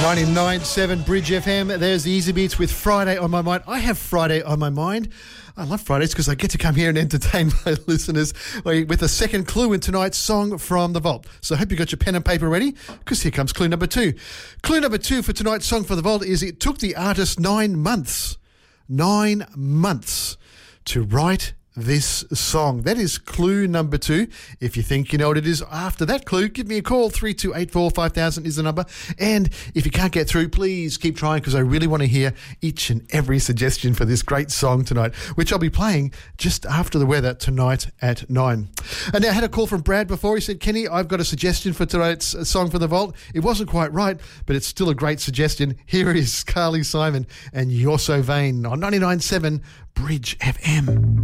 99.7 Bridge FM. There's the Easy Beats with Friday on my mind. I have Friday on my mind. I love Fridays because I get to come here and entertain my listeners with a second clue in tonight's song from The Vault. So I hope you got your pen and paper ready because here comes clue number 2. Clue number 2 for tonight's song for The Vault is it took the artist 9 months. 9 months to write this song. That is clue number 2. If you think you know what it is after that clue, give me a call. 3284 5000 is the number. And if you can't get through, please keep trying because I really want to hear each and every suggestion for this great song tonight, which I'll be playing just after the weather tonight at 9. And now I had a call from Brad before. He said, Kenny, I've got a suggestion for tonight's song for The Vault. It wasn't quite right, but it's still a great suggestion. Here is Carly Simon and You're So Vain on 99.7 Bridge FM.